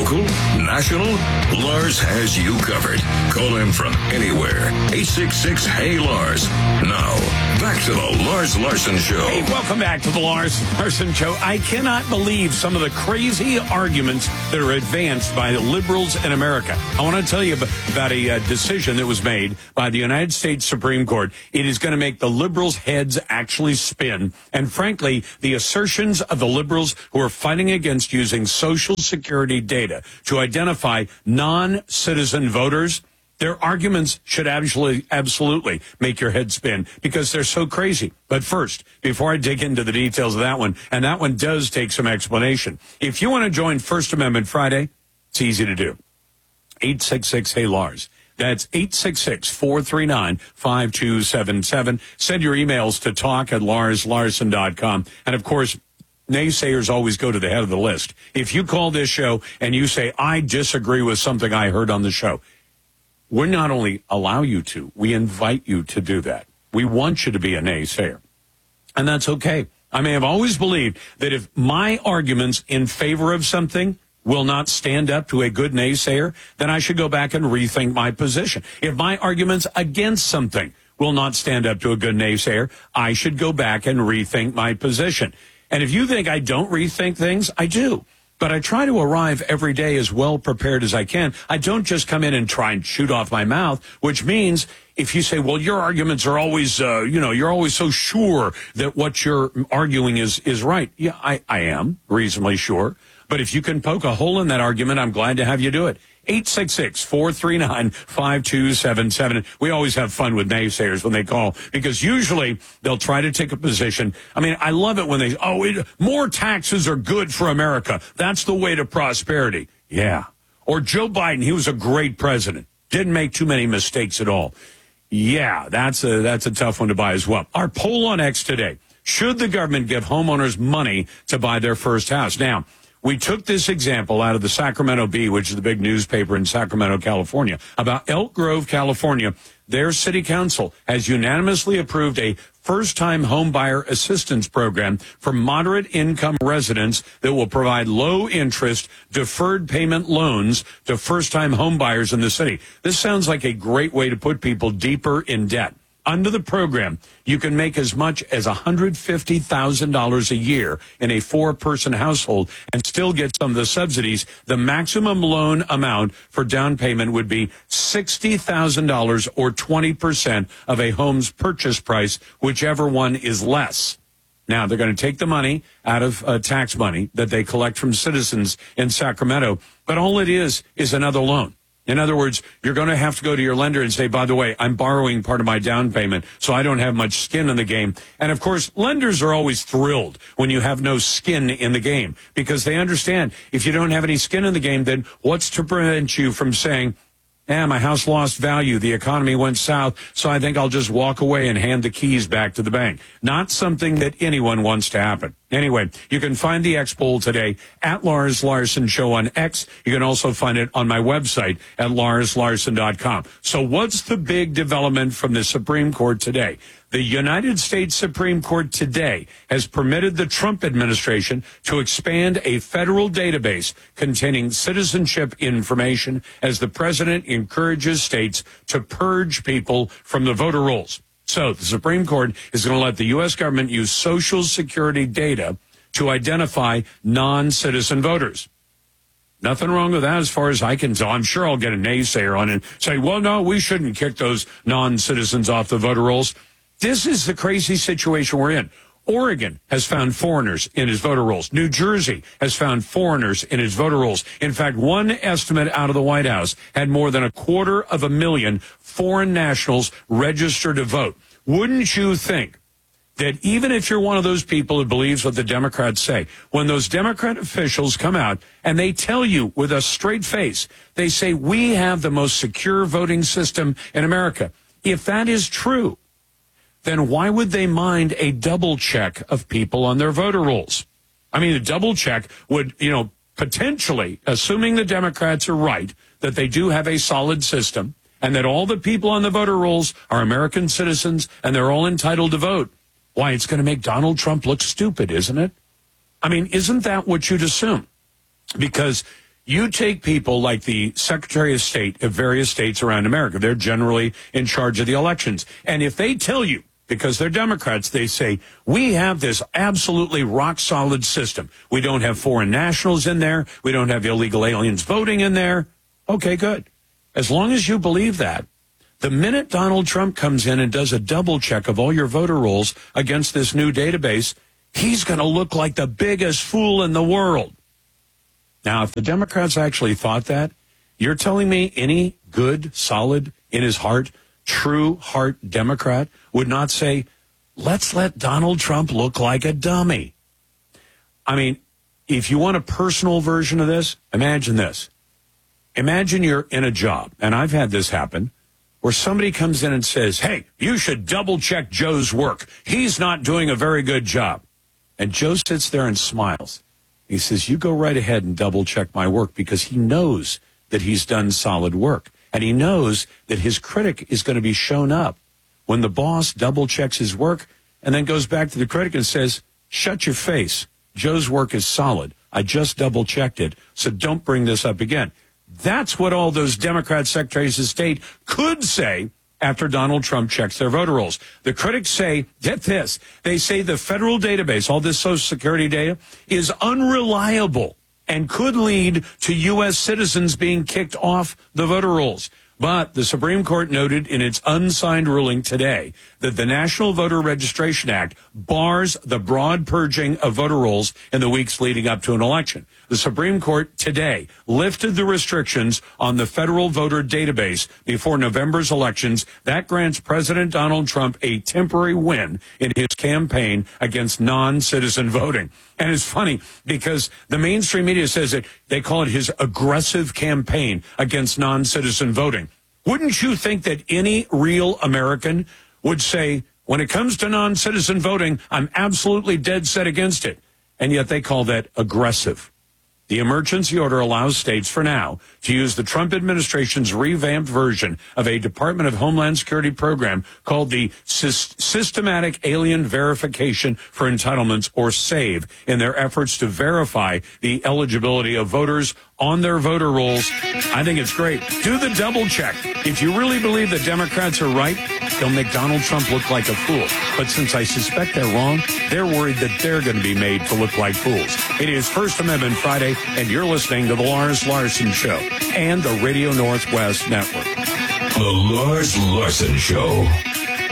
Local, national, Lars has you covered. Call him from anywhere. 866-HEY-LARS. Now, back to the Lars Larson Show. Hey, welcome back to the Lars Larson Show. I cannot believe some of the crazy arguments that are advanced by the liberals in America. I want to tell you about a decision that was made by the United States Supreme Court. It is going to make the liberals' heads actually spin. And frankly, the assertions of the liberals who are fighting against using Social Security data to identify non-citizen voters, their arguments should absolutely make your head spin because they're so crazy. But first, before I dig into the details of that one, and that one does take some explanation, if you want to join First Amendment Friday, it's easy to do. 866-HEY-LARS. That's 866-439-5277. Send your emails to talk@larslarson.com. And, of course, naysayers always go to the head of the list. If you call this show and you say, I disagree with something I heard on the show, we not only allow you to, we invite you to do that. We want you to be a naysayer. And that's okay. I mean, I've always believed that if my arguments in favor of something will not stand up to a good naysayer, then I should go back and rethink my position. If my arguments against something will not stand up to a good naysayer, I should go back and rethink my position. And if you think I don't rethink things, I do. But I try to arrive every day as well prepared as I can. I don't just come in and try and shoot off my mouth, which means if you say, well, your arguments are always, you're always so sure that what you're arguing is right. Yeah, I am reasonably sure. But if you can poke a hole in that argument, I'm glad to have you do it. 866-439-5277. We always have fun with naysayers when they call because usually they'll try to take a position. I mean, I love it when they, more taxes are good for America. That's the way to prosperity. Yeah. Or Joe Biden, he was a great president. Didn't make too many mistakes at all. Yeah, that's a tough one to buy as well. Our poll on X today. Should the government give homeowners money to buy their first house? Now, we took this example out of the Sacramento Bee, which is the big newspaper in Sacramento, California, about Elk Grove, California. Their city council has unanimously approved a first-time homebuyer assistance program for moderate-income residents that will provide low-interest, deferred payment loans to first-time homebuyers in the city. This sounds like a great way to put people deeper in debt. Under the program, you can make as much as $150,000 a year in a four-person household and still get some of the subsidies. The maximum loan amount for down payment would be $60,000 or 20% of a home's purchase price, whichever one is less. Now, they're going to take the money out of tax money that they collect from citizens in Sacramento, but all it is another loan. In other words, you're going to have to go to your lender and say, by the way, I'm borrowing part of my down payment, so I don't have much skin in the game. And, of course, lenders are always thrilled when you have no skin in the game because they understand if you don't have any skin in the game, then what's to prevent you from saying, my house lost value, the economy went south, so I think I'll just walk away and hand the keys back to the bank. Not something that anyone wants to happen. Anyway, you can find the X poll today at Lars Larson Show on X. You can also find it on my website at larslarson.com. So what's the big development from the Supreme Court today? The United States Supreme Court today has permitted the Trump administration to expand a federal database containing citizenship information as the president encourages states to purge people from the voter rolls. So the Supreme Court is going to let the U.S. government use Social Security data to identify non-citizen voters. Nothing wrong with that as far as I can tell. I'm sure I'll get a naysayer on it and say, well, no, we shouldn't kick those non-citizens off the voter rolls. This is the crazy situation we're in. Oregon has found foreigners in its voter rolls. New Jersey has found foreigners in its voter rolls. In fact, one estimate out of the White House had more than 250,000 foreign nationals registered to vote. Wouldn't you think that even if you're one of those people who believes what the Democrats say, when those Democrat officials come out and they tell you with a straight face, they say, we have the most secure voting system in America. If that is true, then why would they mind a double check of people on their voter rolls? I mean, a double check would, potentially, assuming the Democrats are right, that they do have a solid system and that all the people on the voter rolls are American citizens and they're all entitled to vote. Why, it's going to make Donald Trump look stupid, isn't it? I mean, isn't that what you'd assume? Because You take people like the Secretary of State of various states around America. They're generally in charge of the elections. And if they tell you, because they're Democrats, they say, we have this absolutely rock-solid system. We don't have foreign nationals in there. We don't have illegal aliens voting in there. Okay, good. As long as you believe that, the minute Donald Trump comes in and does a double check of all your voter rolls against this new database, he's going to look like the biggest fool in the world. Now, if the Democrats actually thought that, you're telling me any good, solid, in his heart, true heart Democrat would not say, let's let Donald Trump look like a dummy. I mean, if you want a personal version of this, imagine this. Imagine you're in a job, and I've had this happen, where somebody comes in and says, hey, you should double check Joe's work. He's not doing a very good job. And Joe sits there and smiles. He says, you go right ahead and double check my work, because he knows that he's done solid work. And he knows that his critic is going to be shown up when the boss double checks his work and then goes back to the critic and says, shut your face. Joe's work is solid. I just double checked it. So don't bring this up again. That's what all those Democrat secretaries of state could say after Donald Trump checks their voter rolls. The critics say, get this, they say the federal database, all this Social Security data, is unreliable and could lead to U.S. citizens being kicked off the voter rolls. But the Supreme Court noted in its unsigned ruling today that the National Voter Registration Act bars the broad purging of voter rolls in the weeks leading up to an election. The Supreme Court today lifted the restrictions on the federal voter database before November's elections. That grants President Donald Trump a temporary win in his campaign against non-citizen voting. And it's funny because the mainstream media says that they call it his aggressive campaign against non-citizen voting. Wouldn't you think that any real American would say, when it comes to non-citizen voting, I'm absolutely dead set against it? And yet they call that aggressive. The emergency order allows states for now to use the Trump administration's revamped version of a Department of Homeland Security program called the Systematic Alien Verification for Entitlements, or SAVE, in their efforts to verify the eligibility of voters on their voter rolls. I think it's great. Do the double check. If you really believe the Democrats are right, they'll make Donald Trump look like a fool. But since I suspect they're wrong, they're worried that they're going to be made to look like fools. It is First Amendment Friday, and you're listening to The Lars Larson Show and the Radio Northwest Network. The Lars Larson Show.